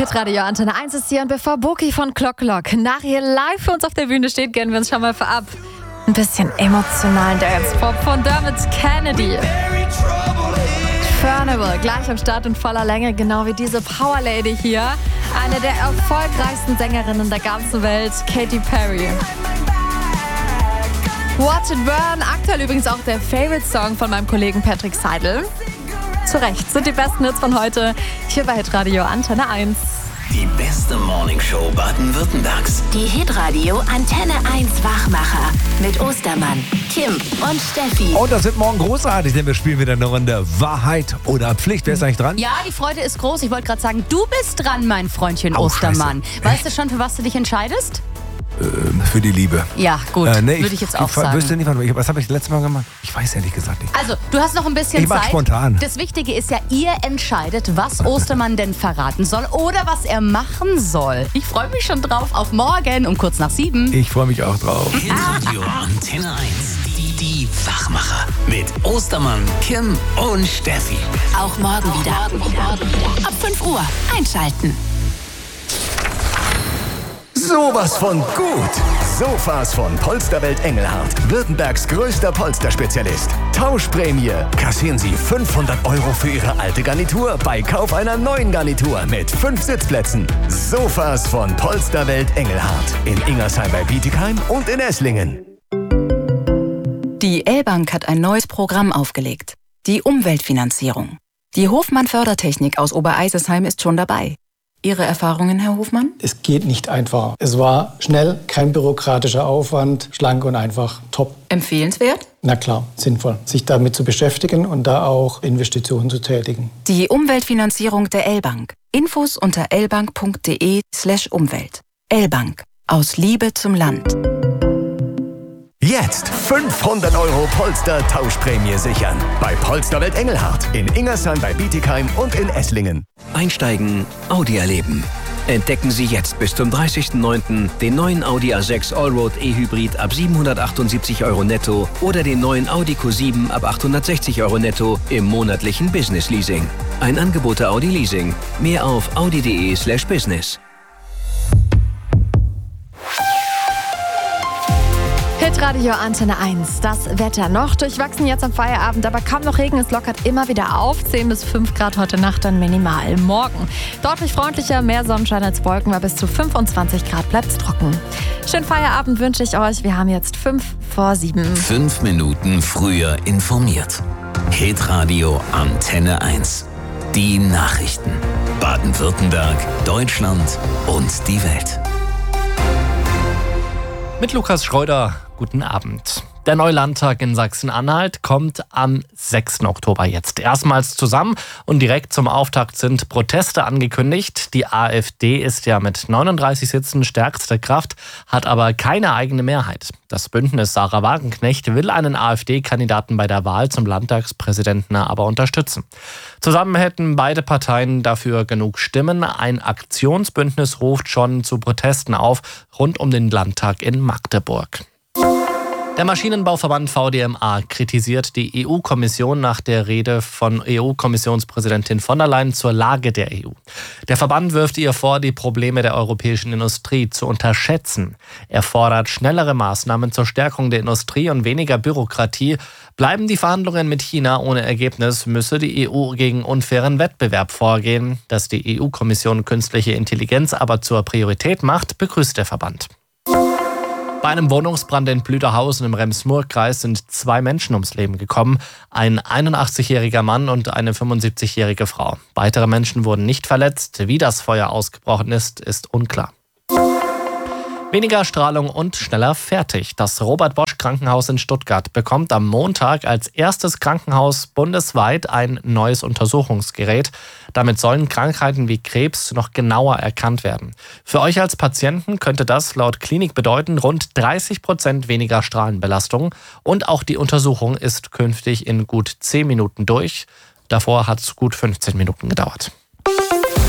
Hitradio Antenne 1 ist hier und bevor Boki von Clock nach ihr live für uns auf der Bühne steht, gönnen wir uns schon mal vorab ein bisschen emotionalen Dance-Pop von Dermot Kennedy. Furnival, gleich am Start in voller Länge, genau wie diese Power Lady hier. Eine der erfolgreichsten Sängerinnen der ganzen Welt, Katy Perry. Watch It Burn, aktuell übrigens auch der Favorite-Song von meinem Kollegen Patrick Seidel. Zu Recht, sind die besten Hits von heute hier bei Hitradio Antenne 1. Die beste Morningshow Baden-Württembergs. Die Hitradio Antenne 1 Wachmacher mit Ostermann, Kim und Steffi. Und das wird morgen großartig, denn wir spielen wieder eine Runde Wahrheit oder Pflicht. Wer ist eigentlich dran? Ja, die Freude ist groß. Ich wollte gerade sagen, du bist dran, mein Freundchen Ostermann. Scheiße. Weißt du schon, für was du dich entscheidest? Für die Liebe. Ja, gut, Nee, würde ich jetzt auch sagen. Wüsste nicht, was habe ich das letzte Mal gemacht? Ich weiß ehrlich gesagt nicht. Also, du hast noch ein bisschen Ich mach Zeit. spontan. Das Wichtige ist ja, ihr entscheidet, was Ostermann denn verraten soll oder was er machen soll. Ich freue mich schon drauf auf morgen um kurz nach 7. Ich freue mich auch drauf. Hitradio Antenne 1. Die Wachmacher mit Ostermann, Kim und Steffi. Auch morgen wieder. Ab 5 Uhr einschalten. Sowas von gut. Sofas von Polsterwelt Engelhardt. Württembergs größter Polsterspezialist. Tauschprämie. Kassieren Sie 500 € für Ihre alte Garnitur bei Kauf einer neuen Garnitur mit 5 Sitzplätzen. Sofas von Polsterwelt Engelhardt. In Ingersheim bei Bietigheim und in Esslingen. Die L-Bank hat ein neues Programm aufgelegt. Die Umweltfinanzierung. Die Hofmann Fördertechnik aus Obereisesheim ist schon dabei. Ihre Erfahrungen, Herr Hofmann? Es geht nicht einfacher. Es war schnell, kein bürokratischer Aufwand, schlank und einfach top. Empfehlenswert? Na klar, sinnvoll, sich damit zu beschäftigen und da auch Investitionen zu tätigen. Die Umweltfinanzierung der L-Bank. Infos unter lbank.de/Umwelt. L-Bank. Aus Liebe zum Land. Jetzt 500 € Polster-Tauschprämie sichern. Bei Polsterwelt Engelhardt. In Ingersheim bei Bietigheim und in Esslingen. Einsteigen, Audi erleben. Entdecken Sie jetzt bis zum 30.09. den neuen Audi A6 Allroad E-Hybrid ab 778 € netto oder den neuen Audi Q7 ab 860 € netto im monatlichen Business Leasing. Ein Angebot der Audi Leasing. Mehr auf audi.de/business. Hitradio Antenne 1, das Wetter noch durchwachsen jetzt am Feierabend, aber kaum noch Regen, es lockert immer wieder auf. 10 bis 5 Grad heute Nacht dann minimal. Morgen deutlich freundlicher, mehr Sonnenschein als Wolken, bei bis zu 25 Grad bleibt's trocken. Schönen Feierabend wünsche ich euch. Wir haben jetzt 5 vor 7. 5 Minuten früher informiert. Hitradio Antenne 1. Die Nachrichten. Baden-Württemberg, Deutschland und die Welt. Mit Lukas Schreuder, guten Abend. Der neue Landtag in Sachsen-Anhalt kommt am 6. Oktober jetzt erstmals zusammen und direkt zum Auftakt sind Proteste angekündigt. Die AfD ist ja mit 39 Sitzen stärkste Kraft, hat aber keine eigene Mehrheit. Das Bündnis Sarah Wagenknecht will einen AfD-Kandidaten bei der Wahl zum Landtagspräsidenten aber unterstützen. Zusammen hätten beide Parteien dafür genug Stimmen. Ein Aktionsbündnis ruft schon zu Protesten auf rund um den Landtag in Magdeburg. Der Maschinenbauverband VDMA kritisiert die EU-Kommission nach der Rede von EU-Kommissionspräsidentin von der Leyen zur Lage der EU. Der Verband wirft ihr vor, die Probleme der europäischen Industrie zu unterschätzen. Er fordert schnellere Maßnahmen zur Stärkung der Industrie und weniger Bürokratie. Bleiben die Verhandlungen mit China ohne Ergebnis, müsse die EU gegen unfairen Wettbewerb vorgehen. Dass die EU-Kommission künstliche Intelligenz aber zur Priorität macht, begrüßt der Verband. Bei einem Wohnungsbrand in Blüderhausen im Rems-Murr-Kreis sind 2 Menschen ums Leben gekommen. Ein 81-jähriger Mann und eine 75-jährige Frau. Weitere Menschen wurden nicht verletzt. Wie das Feuer ausgebrochen ist, ist unklar. Weniger Strahlung und schneller fertig. Das Robert-Bosch-Krankenhaus in Stuttgart bekommt am Montag als erstes Krankenhaus bundesweit ein neues Untersuchungsgerät. Damit sollen Krankheiten wie Krebs noch genauer erkannt werden. Für euch als Patienten könnte das laut Klinik bedeuten rund 30% weniger Strahlenbelastung. Und auch die Untersuchung ist künftig in gut 10 Minuten durch. Davor hat es gut 15 Minuten gedauert.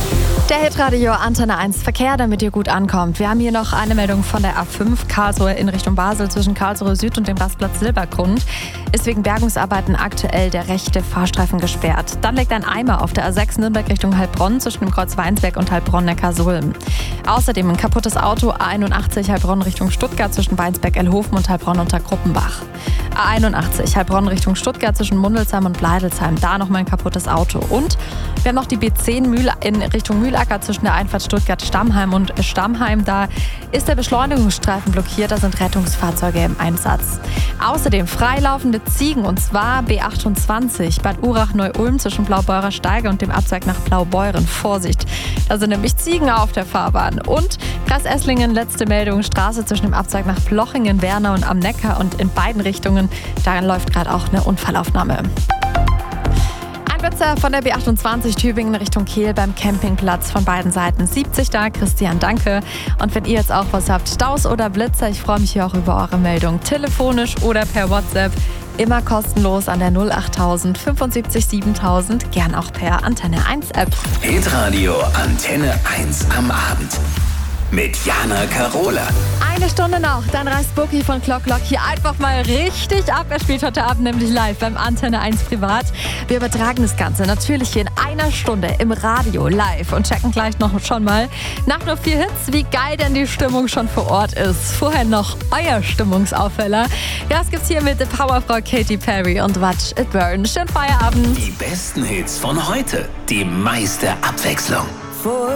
Der Hitradio Antenne 1 Verkehr, damit ihr gut ankommt. Wir haben hier noch eine Meldung von der A5 Karlsruhe in Richtung Basel zwischen Karlsruhe Süd und dem Rastplatz Silbergrund. Ist wegen Bergungsarbeiten aktuell der rechte Fahrstreifen gesperrt. Dann liegt ein Eimer auf der A6 Nürnberg Richtung Heilbronn zwischen dem Kreuz Weinsberg und Heilbronn-Neckarsulm. Außerdem ein kaputtes Auto A81 Heilbronn Richtung Stuttgart zwischen Weinsberg-Elhofen und Heilbronn unter Gruppenbach. A81 Heilbronn Richtung Stuttgart zwischen Mundelsheim und Bleidelsheim. Da nochmal ein kaputtes Auto. Und wir haben noch die B10 in Richtung Mühlacker zwischen der Einfahrt Stuttgart-Stammheim und Stammheim. Da ist der Beschleunigungsstreifen blockiert, da sind Rettungsfahrzeuge im Einsatz. Außerdem freilaufende Ziegen, und zwar B28 Bad Urach-Neu-Ulm zwischen Blaubeurer Steige und dem Abzweig nach Blaubeuren. Vorsicht, da sind nämlich Ziegen auf der Fahrbahn. Und Kreis Esslingen, letzte Meldung, Straße zwischen dem Abzweig nach Plochingen, Wernau und am Neckar und in beiden Richtungen. Daran läuft gerade auch eine Unfallaufnahme. Blitzer von der B28 Tübingen Richtung Kehl beim Campingplatz von beiden Seiten 70 da. Christian, danke. Und wenn ihr jetzt auch was habt, Staus oder Blitzer, ich freue mich hier auch über eure Meldung. Telefonisch oder per WhatsApp. Immer kostenlos an der 08000 75 7000. Gern auch per Antenne 1 App. Hitradio Antenne 1 am Abend. Mit Jana Karola. Eine Stunde noch, dann reist Bookie von Clock Clock hier einfach mal richtig ab. Er spielt heute Abend nämlich live beim Antenne 1 Privat. Wir übertragen das Ganze natürlich hier in einer Stunde im Radio live und checken gleich noch schon mal nach nur 4 Hits, wie geil denn die Stimmung schon vor Ort ist. Vorher noch euer Stimmungsaufheller. Ja, es gibt's hier mit der Powerfrau Katy Perry und Watch It Burn. Schönen Feierabend. Die besten Hits von heute, die meiste Abwechslung.